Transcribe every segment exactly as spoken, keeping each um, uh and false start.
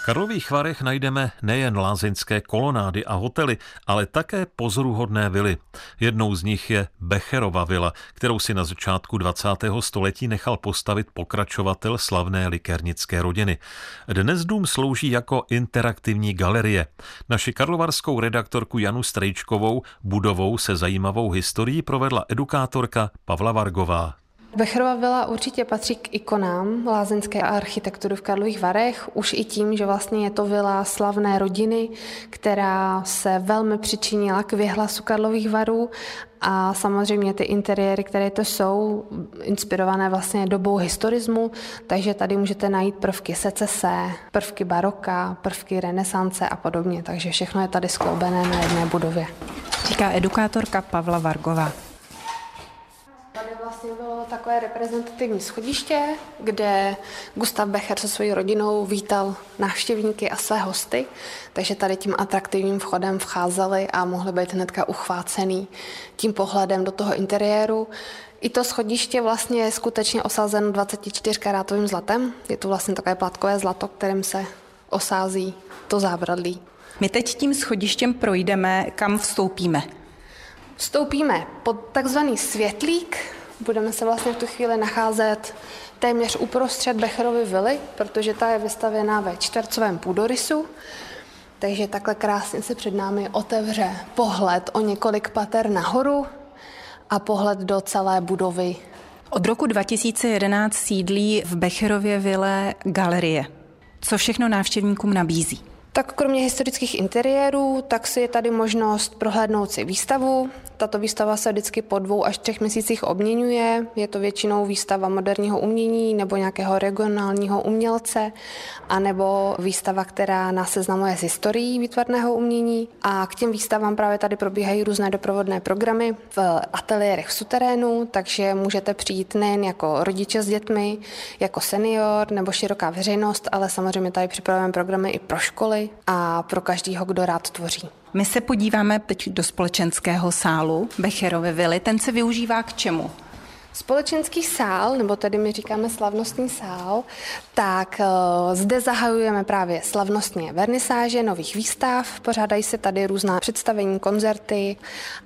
V Karlových Varech najdeme nejen lázeňské kolonády a hotely, ale také pozoruhodné vily. Jednou z nich je Becherova vila, kterou si na začátku dvacátého století nechal postavit pokračovatel slavné likérnické rodiny. Dnes dům slouží jako interaktivní galerie. Naši karlovarskou redaktorku Janu Strejčkovou budovou se zajímavou historií provedla edukátorka Pavla Vargová. Becherova vila určitě patří k ikonám lázeňské architektury v Karlových Varech, už i tím, že vlastně je to vila slavné rodiny, která se velmi přičinila k věhlasu Karlových Varů a samozřejmě ty interiéry, které to jsou, inspirované vlastně dobou historismu, takže tady můžete najít prvky secese, prvky baroka, prvky renesance a podobně, takže všechno je tady skloubené na jedné budově. Říká edukátorka Pavla Vargová. Tady vlastně bylo takové reprezentativní schodiště, kde Gustav Becher se svojí rodinou vítal návštěvníky a své hosty, takže tady tím atraktivním vchodem vcházeli a mohli být hnedka uchvácený tím pohledem do toho interiéru. I to schodiště vlastně je skutečně osázeno dvacetičtyřkarátovým zlatem. Je to vlastně takové plátkové zlato, kterým se osází to zábradlí. My teď tím schodištěm projdeme, kam vstoupíme. Vstoupíme pod takzvaný světlík, budeme se vlastně v tu chvíli nacházet téměř uprostřed Becherovy vily, protože ta je vystavěná ve čtvercovém půdorysu, takže takhle krásně se před námi otevře pohled o několik pater nahoru a pohled do celé budovy. Od roku dva tisíce jedenáct sídlí v Becherově vile galerie. Co všechno návštěvníkům nabízí? Tak kromě historických interiérů, tak si je tady možnost prohlédnout si výstavu. Tato výstava se vždycky po dvou až třech měsících obměňuje. Je to většinou výstava moderního umění nebo nějakého regionálního umělce, anebo výstava, která nás seznamuje s historií výtvarného umění. A k těm výstavám právě tady probíhají různé doprovodné programy v ateliérech v suterénu, takže můžete přijít nejen jako rodiče s dětmi, jako senior nebo široká veřejnost, ale samozřejmě tady připravujeme programy i pro školy a pro každého, kdo rád tvoří. My se podíváme teď do společenského sálu Becherovy vily. Ten se využívá k čemu? Společenský sál, nebo tedy my říkáme slavnostní sál, tak uh, zde zahajujeme právě slavnostně vernisáže nových výstav, pořádají se tady různá představení, koncerty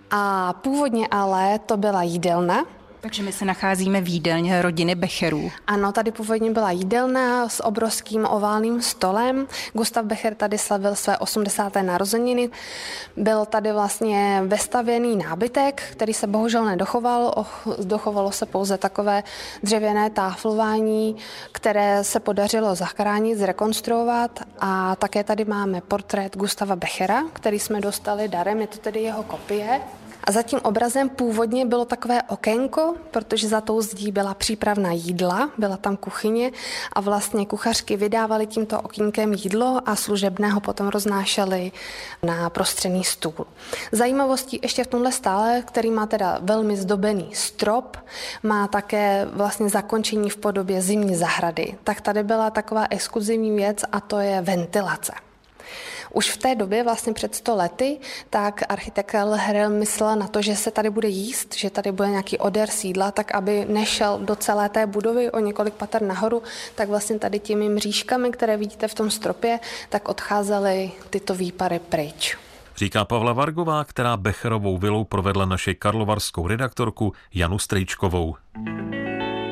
a původně ale to byla jídelna. Takže my se nacházíme v jídelně rodiny Becherů. Ano, tady původně byla jídelna s obrovským oválným stolem. Gustav Becher tady slavil své osmdesáté narozeniny. Byl tady vlastně vestavěný nábytek, který se bohužel nedochoval. Dochovalo se pouze takové dřevěné táflování, které se podařilo zachránit, zrekonstruovat. A také tady máme portrét Gustava Bechera, který jsme dostali darem, je to tedy jeho kopie. A za tím obrazem původně bylo takové okénko, protože za tou zdí byla přípravná jídla, byla tam kuchyně a vlastně kuchařky vydávaly tímto okýnkem jídlo a služebného potom roznášely na prostřený stůl. Zajímavostí ještě v tomhle stále, který má teda velmi zdobený strop, má také vlastně zakončení v podobě zimní zahrady. Tak tady byla taková exkluzivní věc a to je ventilace. Už v té době, vlastně před sto lety, tak architekt Lehrl myslel na to, že se tady bude jíst, že tady bude nějaký odér sídla, tak aby nešel do celé té budovy o několik pater nahoru, tak vlastně tady těmi mřížkami, které vidíte v tom stropě, tak odcházely tyto výpary pryč. Říká Pavla Vargová, která Becherovou vilou provedla naši karlovarskou redaktorku Janu Strejčkovou.